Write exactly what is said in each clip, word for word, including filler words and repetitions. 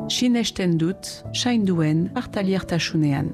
sinesten dut, sainduen partaliertasunean.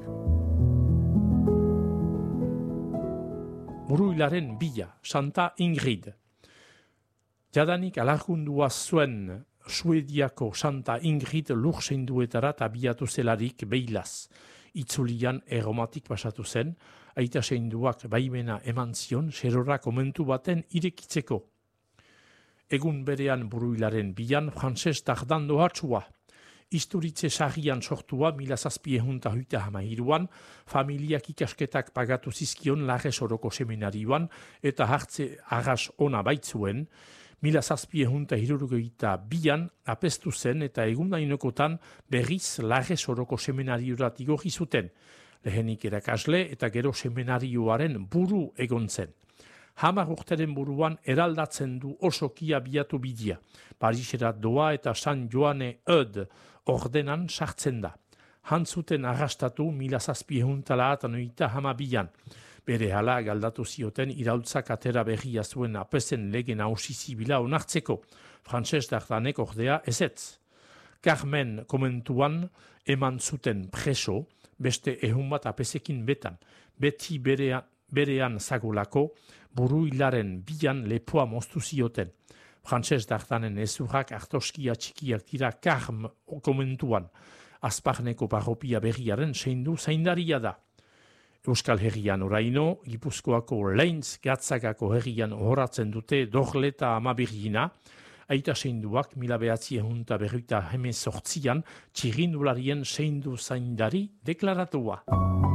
Buruilaren bila, Santa Ingrid. Jadanik alargundua zuen Suediako Santa Ingrid lursenduetarat abiatu zelarik beilaz. Itzulian erromatik pasatu zen, aita seinduak baimena eman zion serora komentu baten irekitzeko. Egun berean Buruilaren bilan Frantses Dardando hartzua. Isturitze sagian sortua mila zazpiehunta huita hamairuan, familiak ikasketak pagatu zizkion Larres Oroko seminarioan eta hartze arras ona baitzuen, mila zazpiehunta hirurogeita bian apestu zen eta egundainokotan berriz Larres Oroko seminariorat igorri zuten, lehenik erakasle eta gero seminarioaren buru egon zen. Hamar urteren buruan eraldatzen du osoki abiatu bidia. Parisera doa eta San Joane Eud ordenan sartzen da. Hantzuten arrastatu mila zazpiehuntala atanoita hamabian. Bere hala galdatu zioten iraultzak atera berria zuen apezen lege nausi zibila onartzeko. Frantses Dardanek ordea ezetz. Carmen komentuan eman zuten preso, beste ehun bat apesekin betan. Beti berean, berean zagolako, Buruilaren bilan lepoa moztu zioten. Frantses Dardanen ezurrak artoskia txikiak dira Karm komentuan. Azparneko parropia berriaren seindu zaindaria da. Euskal Herrian oraino, Gipuzkoako Leintz Gatzagako herrian horatzen dute Dorleta amabirgina, aita seinduak mila behatzi ehunta berruita hemezortzian txirindularien seindu zaindari deklaratua.